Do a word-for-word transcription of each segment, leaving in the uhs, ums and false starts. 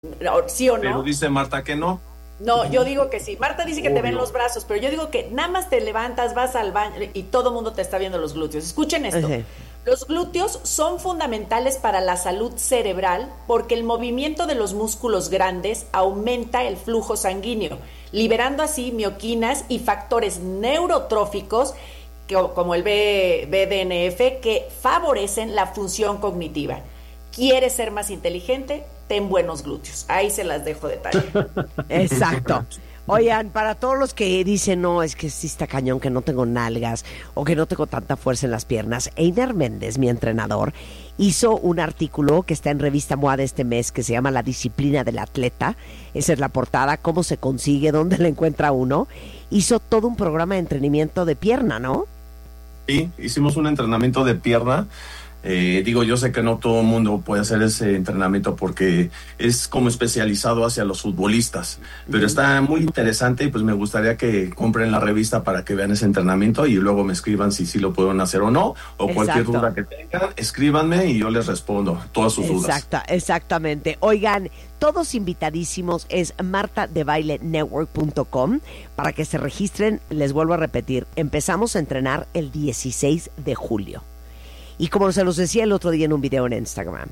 ¿Sí o no? Pero dice Marta que no. No, yo digo que sí. Marta dice que Obvio. te ven los brazos, pero yo digo que nada más te levantas, vas al baño y todo el mundo te está viendo los glúteos. Escuchen esto. Ajá. Los glúteos son fundamentales para la salud cerebral porque el movimiento de los músculos grandes aumenta el flujo sanguíneo, liberando así mioquinas y factores neurotróficos que, como el B D N F que favorecen la función cognitiva. ¿Quieres ser más inteligente? Ten buenos glúteos. Ahí se las dejo de tarea. Exacto. Oigan, para todos los que dicen, no, es que sí está cañón, que no tengo nalgas o que no tengo tanta fuerza en las piernas, Einar Méndez, mi entrenador, hizo un artículo que está en Revista M O A de este mes que se llama La disciplina del atleta. Esa es la portada, cómo se consigue, dónde la encuentra uno. Hizo todo un programa de entrenamiento de pierna, ¿no? Sí, hicimos un entrenamiento de pierna. Eh, digo, yo sé que no todo el mundo puede hacer ese entrenamiento porque es como especializado hacia los futbolistas, pero está muy interesante y pues me gustaría que compren la revista para que vean ese entrenamiento y luego me escriban si sí lo pueden hacer o no, o Exacto. cualquier duda que tengan, escríbanme y yo les respondo todas sus dudas. Exacta, exactamente. Oigan, todos invitadísimos, es marta de baile network punto com para que se registren. Les vuelvo a repetir, empezamos a entrenar el dieciséis de julio. Y como se los decía el otro día en un video en Instagram,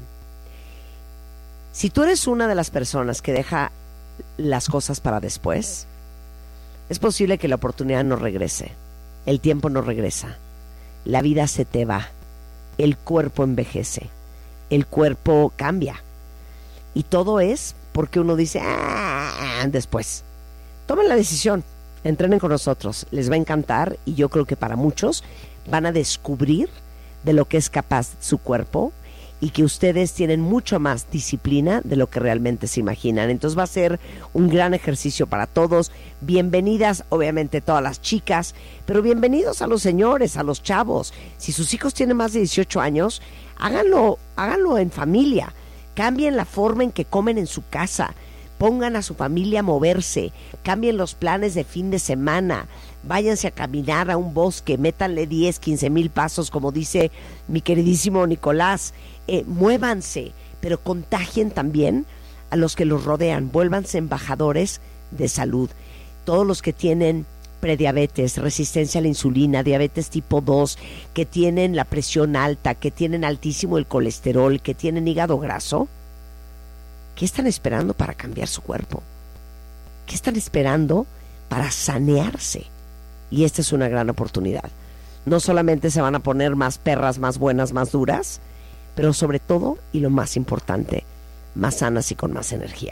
si tú eres una de las personas que deja las cosas para después, es posible que la oportunidad no regrese, el tiempo no regresa, la vida se te va, el cuerpo envejece, el cuerpo cambia. Y todo es porque uno dice, ah, después. Tomen la decisión, entrenen con nosotros, les va a encantar y yo creo que para muchos van a descubrir de lo que es capaz su cuerpo y que ustedes tienen mucho más disciplina de lo que realmente se imaginan. Entonces va a ser un gran ejercicio para todos. Bienvenidas, obviamente, todas las chicas, pero bienvenidos a los señores, a los chavos. Si sus hijos tienen más de dieciocho años, háganlo, háganlo en familia. Cambien la forma en que comen en su casa. Pongan a su familia a moverse. Cambien los planes de fin de semana. Váyanse a caminar a un bosque, métanle diez, quince mil pasos, como dice mi queridísimo Nicolás. Eh, muévanse, pero contagien también a los que los rodean. Vuélvanse embajadores de salud. Todos los que tienen prediabetes, resistencia a la insulina, diabetes tipo dos, que tienen la presión alta, que tienen altísimo el colesterol, que tienen hígado graso, ¿qué están esperando para cambiar su cuerpo? ¿Qué están esperando para sanearse? Y esta es una gran oportunidad. No solamente se van a poner más perras, más buenas, más duras, pero sobre todo, y lo más importante, más sanas y con más energía.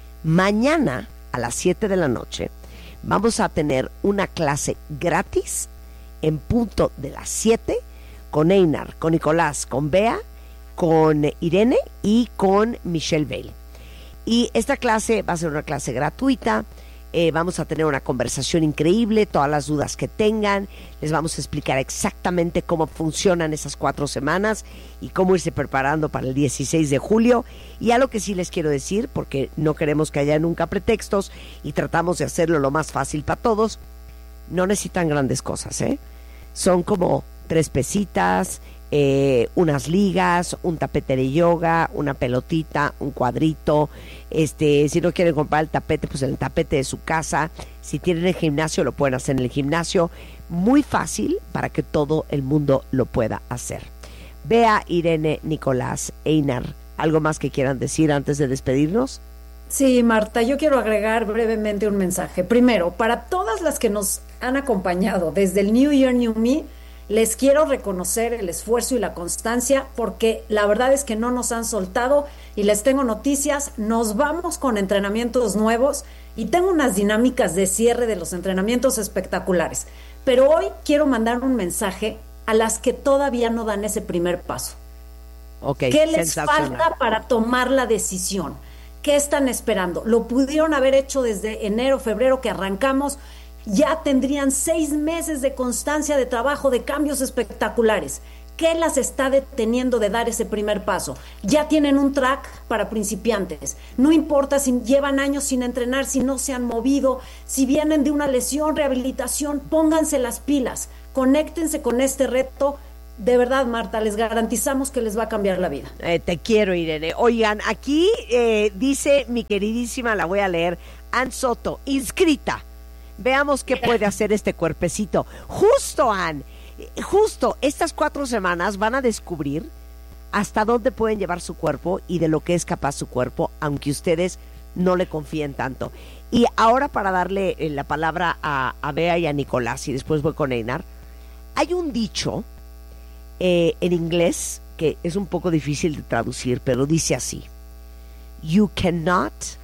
Mañana a las siete de la noche vamos a tener una clase gratis en punto de las siete con Einar, con Nicolás, con Bea, con Irene y con Michelle Bale. Y esta clase va a ser una clase gratuita. Eh, vamos a tener una conversación increíble, todas las dudas que tengan, les vamos a explicar exactamente cómo funcionan esas cuatro semanas y cómo irse preparando para el dieciséis de julio. Y algo que sí les quiero decir, porque no queremos que haya nunca pretextos y tratamos de hacerlo lo más fácil para todos, no necesitan grandes cosas, ¿eh? Son como tres pesitas, eh, unas ligas, un tapete de yoga, una pelotita, un cuadrito. Este, si no quieren comprar el tapete, pues el tapete de su casa. Si tienen el gimnasio, lo pueden hacer en el gimnasio. Muy fácil para que todo el mundo lo pueda hacer. Bea, Irene, Nicolás, Einar, ¿algo más que quieran decir antes de despedirnos? Sí, Marta, yo quiero agregar brevemente un mensaje. Primero, para todas las que nos han acompañado desde el New Year, New Me, les quiero reconocer el esfuerzo y la constancia porque la verdad es que no nos han soltado y les tengo noticias. Nos vamos con entrenamientos nuevos y tengo unas dinámicas de cierre de los entrenamientos espectaculares. Pero hoy quiero mandar un mensaje a las que todavía no dan ese primer paso. Okay, ¿Qué les falta para tomar la decisión? ¿Qué están esperando? Lo pudieron haber hecho desde enero, febrero que arrancamos. Ya tendrían seis meses de constancia de trabajo, de cambios espectaculares. ¿Qué las está deteniendo de dar ese primer paso? Ya tienen un track para principiantes. No importa si llevan años sin entrenar, si no se han movido, si vienen de una lesión, rehabilitación, pónganse las pilas, conéctense con este reto de verdad, Marta, les garantizamos que les va a cambiar la vida. Eh, te quiero, Irene. Oigan, aquí eh, dice mi queridísima, la voy a leer, Ann Soto, inscrita. Veamos qué puede hacer este cuerpecito. Justo, Ann, justo estas cuatro semanas van a descubrir hasta dónde pueden llevar su cuerpo y de lo que es capaz su cuerpo, aunque ustedes no le confíen tanto. Y ahora, para darle eh, la palabra a, a Bea y a Nicolás, y después voy con Einar, hay un dicho eh, en inglés que es un poco difícil de traducir, pero dice así: You cannot